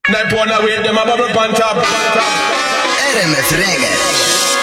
Nine pound away, them a bubble pan top. RMF Reggae.